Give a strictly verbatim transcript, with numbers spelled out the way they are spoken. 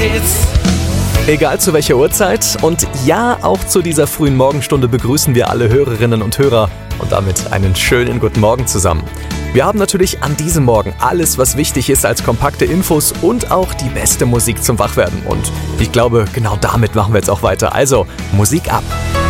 Hits. Egal zu welcher Uhrzeit und ja, auch zu dieser frühen Morgenstunde begrüßen wir alle Hörerinnen und Hörer und damit einen schönen guten Morgen zusammen. Wir haben natürlich an diesem Morgen alles, was wichtig ist als kompakte Infos und auch die beste Musik zum Wachwerden. Und ich glaube, genau damit machen wir jetzt auch weiter. Also, Musik ab!